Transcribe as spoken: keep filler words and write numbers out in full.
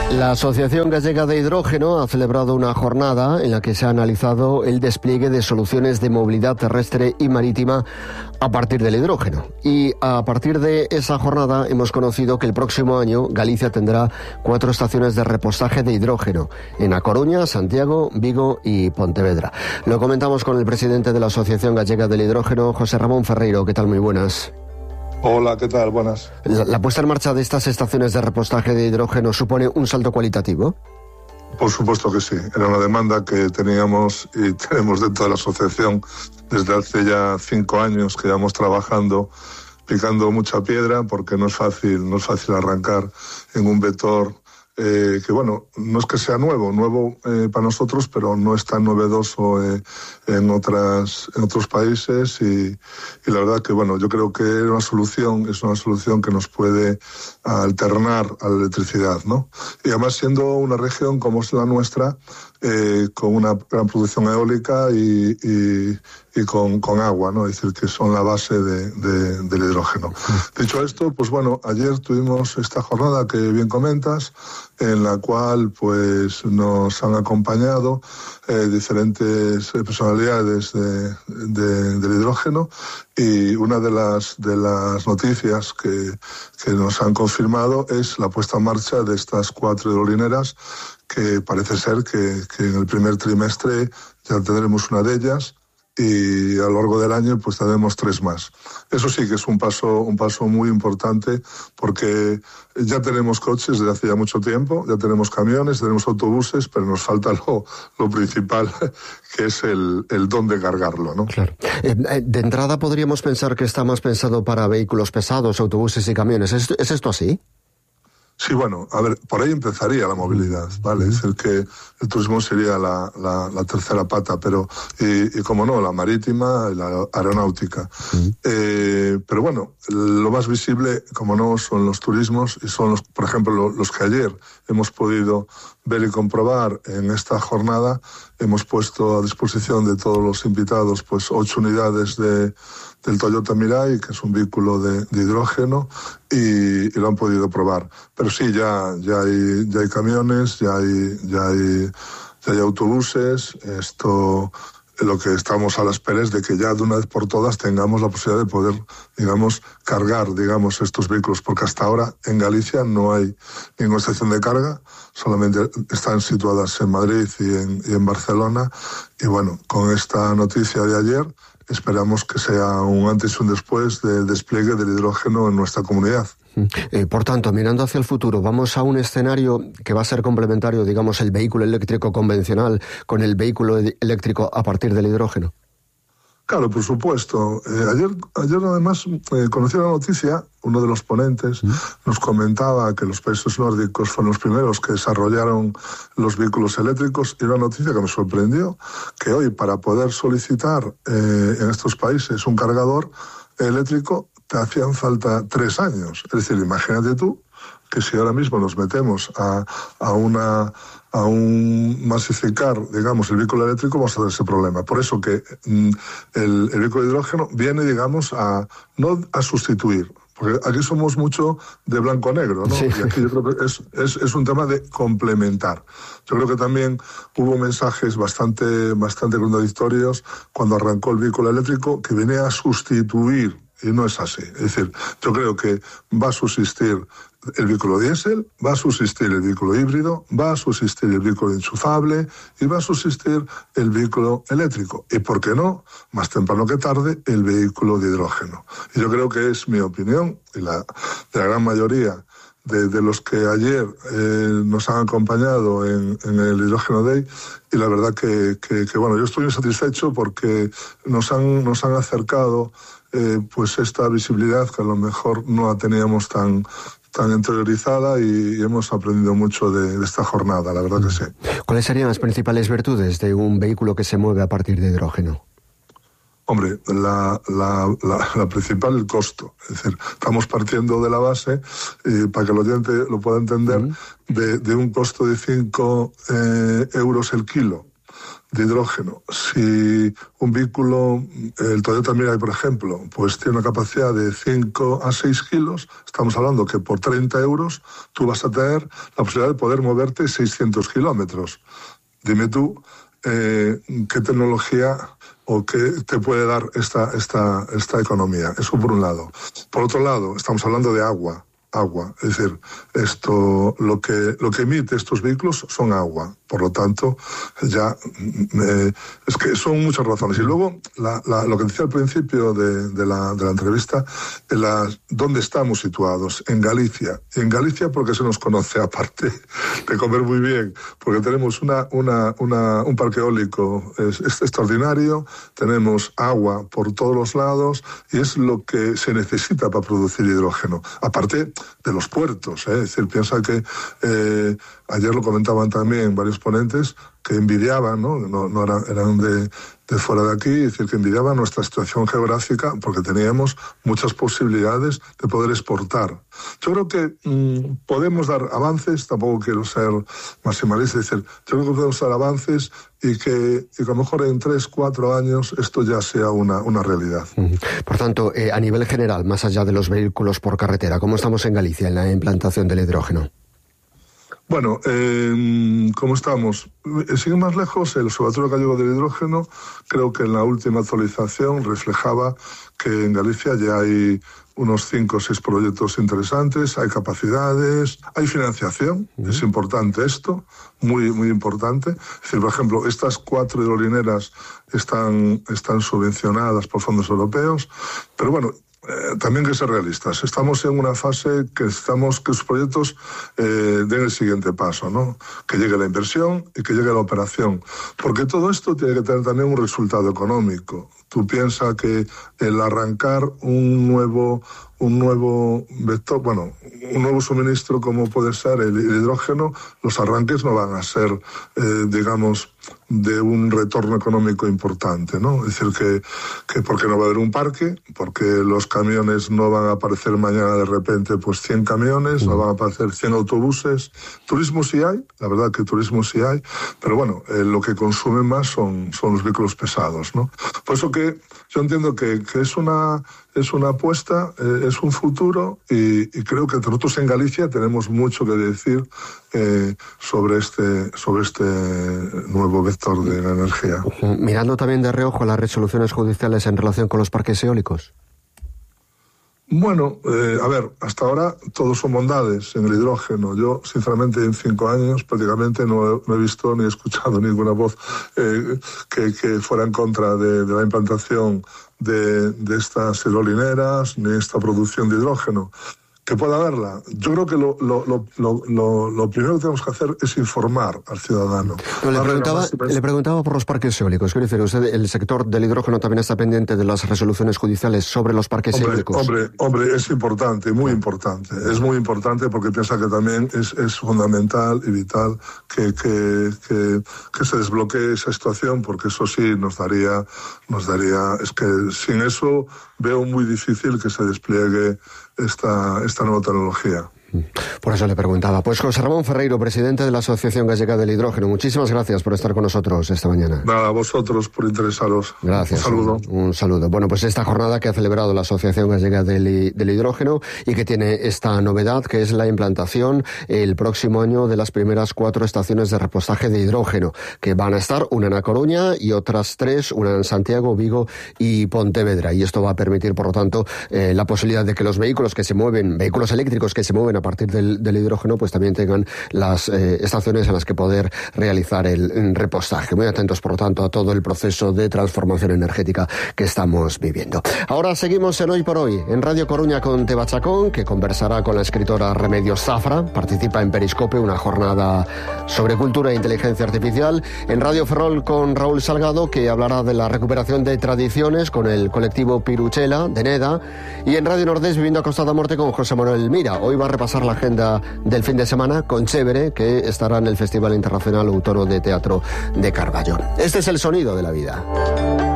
La Asociación Gallega de Hidrógeno ha celebrado una jornada en la que se ha analizado el despliegue de soluciones de movilidad terrestre y marítima a partir del hidrógeno. Y a partir de esa jornada hemos conocido que el próximo año Galicia tendrá cuatro estaciones de repostaje de hidrógeno en A Coruña, Santiago, Vigo y Pontevedra. Lo comentamos con el presidente de la Asociación Gallega del Hidrógeno, José Ramón Ferreiro. ¿Qué tal? Muy buenas. Hola, ¿qué tal? Buenas. La, la puesta en marcha de estas estaciones de repostaje de hidrógeno supone un salto cualitativo. Por supuesto que sí. Era una demanda que teníamos y tenemos dentro de la asociación desde hace ya cinco años que llevamos trabajando, picando mucha piedra, porque no es fácil, no es fácil arrancar en un vector eh, que, bueno, no es que sea nuevo, nuevo eh, para nosotros, pero no es tan novedoso eh, en otras en otros países y, y la verdad que, bueno, yo creo que era una solución, es una solución que nos puede alternar a la electricidad, ¿no? Y además siendo una región como es la nuestra, eh, con una gran producción eólica y, y, y con, con agua, ¿no? Es decir, que son la base de, de, del hidrógeno. Dicho esto, pues bueno, ayer tuvimos esta jornada que bien comentas, en la cual pues nos han acompañado eh, diferentes personalidades de, de, del hidrógeno, y una de las, de las noticias que, que nos han confirmado es la puesta en marcha de estas cuatro hidrolineras, que parece ser que, que en el primer trimestre ya tendremos una de ellas, y a lo largo del año pues tendremos tres más. Eso sí que es un paso, un paso muy importante, porque ya tenemos coches desde hace ya mucho tiempo, ya tenemos camiones, tenemos autobuses, pero nos falta lo, lo principal, que es el, el dónde cargarlo, ¿no? Claro. Eh, de entrada podríamos pensar que está más pensado para vehículos pesados, autobuses y camiones. ¿Es, es esto así? Sí, bueno, a ver, por ahí empezaría la movilidad, ¿vale? Es decir, que el turismo sería la, la, la tercera pata, pero, y, y como no, la marítima y la aeronáutica. Uh-huh. Eh, pero bueno, lo más visible, como no, son los turismos, y son, los, por ejemplo, los, los que ayer hemos podido ver y comprobar en esta jornada. Hemos puesto a disposición de todos los invitados pues ocho unidades de, del Toyota Mirai, que es un vehículo de, de hidrógeno, y, y lo han podido probar. Pero sí, ya, ya, hay, ya hay camiones, ya hay, ya hay, ya hay autobuses. Esto, lo que estamos a la espera es de que ya de una vez por todas tengamos la posibilidad de poder, digamos, cargar, digamos, estos vehículos, porque hasta ahora en Galicia no hay ninguna estación de carga, solamente están situadas en Madrid y en, y en Barcelona. Y bueno, con esta noticia de ayer esperamos que sea un antes y un después del despliegue del hidrógeno en nuestra comunidad. Eh, por tanto, mirando hacia el futuro, vamos a un escenario que va a ser complementario, digamos, el vehículo eléctrico convencional con el vehículo eléctrico a partir del hidrógeno. Claro, por supuesto. Eh, ayer, ayer además eh, conocí la noticia, uno de los ponentes ¿Mm? nos comentaba que los países nórdicos fueron los primeros que desarrollaron los vehículos eléctricos, y una noticia que me sorprendió, que hoy para poder solicitar eh, en estos países un cargador eléctrico te hacían falta tres años. Es decir, imagínate tú que si ahora mismo nos metemos a, a una... a un masificar, digamos, el vehículo eléctrico, vamos a tener ese problema. Por eso que mm, el, el vehículo de hidrógeno viene, digamos, a no a sustituir, porque aquí somos mucho de blanco-negro, ¿no? Sí. Y aquí yo creo que es, es, es un tema de complementar. Yo creo que también hubo mensajes bastante, bastante contradictorios cuando arrancó el vehículo eléctrico, que venía a sustituir, y no es así. Es decir, yo creo que va a subsistir el vehículo diésel, va a subsistir el vehículo híbrido, va a subsistir el vehículo enchufable y va a subsistir el vehículo eléctrico. Y, ¿por qué no?, más temprano que tarde, el vehículo de hidrógeno. Y yo creo que es mi opinión, y la de la gran mayoría de, de los que ayer eh, nos han acompañado en, en el Hidrógeno Day, y la verdad que, que, que, bueno, yo estoy muy satisfecho porque nos han, nos han acercado eh, pues esta visibilidad que a lo mejor no la teníamos tan... tan interiorizada, y hemos aprendido mucho de, de esta jornada, la verdad que sí. ¿Cuáles serían las principales virtudes de un vehículo que se mueve a partir de hidrógeno? Hombre, la, la, la, la principal, el costo. Es decir, estamos partiendo de la base, eh, para que el oyente lo pueda entender, uh-huh. de, de un costo de cinco eh, euros el kilo. de hidrógeno. Si un vehículo, el Toyota Mirai, por ejemplo, pues tiene una capacidad de cinco a seis kilos, estamos hablando que por treinta euros tú vas a tener la posibilidad de poder moverte seiscientos kilómetros. Dime tú, eh, ¿qué tecnología o qué te puede dar esta, esta, esta economía? Eso por un lado. Por otro lado, estamos hablando de agua. Agua, es decir, esto, lo que, lo que emite estos vehículos son agua. Por lo tanto, ya eh, es que son muchas razones. Y luego, la, la, lo que decía al principio de, de, la, de la entrevista, de la, ¿dónde estamos situados? En Galicia. Y en Galicia porque se nos conoce, aparte de comer muy bien, porque tenemos una, una, una, un parque eólico es, es extraordinario, tenemos agua por todos los lados y es lo que se necesita para producir hidrógeno. Aparte de los puertos, ¿eh? Es decir, piensa que eh, ayer lo comentaban también varios ponentes que envidiaban, no, no, no eran, eran de, de fuera de aquí, es decir, que envidiaban nuestra situación geográfica porque teníamos muchas posibilidades de poder exportar. Yo creo que mmm, podemos dar avances, tampoco quiero ser maximalista, es decir, yo creo que podemos dar avances y que, y que a lo mejor en tres, cuatro años esto ya sea una, una realidad. Por tanto, eh, a nivel general, más allá de los vehículos por carretera, ¿cómo estamos en Galicia en la implantación del hidrógeno? Bueno, eh, ¿cómo estamos? Sin ir más lejos, el Observatorio Gallego del Hidrógeno, creo que en la última actualización reflejaba que en Galicia ya hay unos cinco o seis proyectos interesantes, hay capacidades, hay financiación, uh-huh. Es importante esto, muy muy importante. Es decir, por ejemplo, estas cuatro hidrolineras están, están subvencionadas por fondos europeos, pero bueno, Eh, también que ser realistas. Estamos en una fase que necesitamos que los proyectos eh, den el siguiente paso, ¿no? Que llegue la inversión y que llegue la operación. Porque todo esto tiene que tener también un resultado económico. Tú piensas que el arrancar un nuevo, un nuevo vector, bueno, un nuevo suministro como puede ser el, el hidrógeno, los arranques no van a ser, eh, digamos, de un retorno económico importante, ¿no? Es decir, que, que porque no va a haber un parque, porque los camiones no van a aparecer mañana de repente pues cien camiones, no van a aparecer cien autobuses. Turismo sí hay, la verdad que turismo sí hay, pero bueno, eh, lo que consumen más son, son los vehículos pesados, ¿no? Por eso que yo entiendo que, que es una es una apuesta, eh, es un futuro y, y creo que nosotros en Galicia tenemos mucho que decir eh, sobre este sobre este nuevo vector de la energía. Mirando también de reojo las resoluciones judiciales en relación con los parques eólicos. Bueno, eh, a ver, hasta ahora todos son bondades en el hidrógeno. Yo, sinceramente, en cinco años prácticamente no he, no he visto ni he escuchado ninguna voz eh, que, que fuera en contra de, de la implantación de, de estas hidrolineras ni esta producción de hidrógeno. Que pueda haberla. Yo creo que lo, lo, lo, lo, lo primero que tenemos que hacer es informar al ciudadano. No, le, preguntaba, le preguntaba por los parques eólicos. Quiero decir, usted, el sector del hidrógeno también está pendiente de las resoluciones judiciales sobre los parques hombre, eólicos. Hombre, hombre, es importante, muy importante. Es muy importante porque piensa que también es, es fundamental y vital que, que, que, que se desbloquee esa situación, porque eso sí nos daría, nos daría, es que sin eso veo muy difícil que se despliegue esta, esta nueva tecnología. Por eso le preguntaba. Pues José Ramón Ferreiro, presidente de la Asociación Gallega del Hidrógeno, muchísimas gracias por estar con nosotros esta mañana. Nada, a vosotros por interesaros. Gracias. Un saludo. Un, un saludo. Bueno, pues esta jornada que ha celebrado la Asociación Gallega del, del Hidrógeno y que tiene esta novedad, que es la implantación el próximo año de las primeras cuatro estaciones de repostaje de hidrógeno, que van a estar una en A Coruña y otras tres, una en Santiago, Vigo y Pontevedra. Y esto va a permitir, por lo tanto, eh, la posibilidad de que los vehículos que se mueven, vehículos eléctricos que se mueven a partir del, del hidrógeno, pues también tengan las eh, estaciones en las que poder realizar el, el repostaje. Muy atentos, por lo tanto, a todo el proceso de transformación energética que estamos viviendo. Ahora seguimos en Hoy por Hoy, en Radio Coruña con Teba Chacón, que conversará con la escritora Remedios Zafra, participa en Periscope, una jornada sobre cultura e inteligencia artificial. En Radio Ferrol con Raúl Salgado, que hablará de la recuperación de tradiciones con el colectivo Piruchela de Neda. Y en Radio Nordés, Viviendo a Costa da Morte con José Manuel Mira. Hoy va a repasar la agenda del fin de semana con Chévere, que estará en el Festival Internacional Outono de Teatro de Carballo. Este es el sonido de la vida.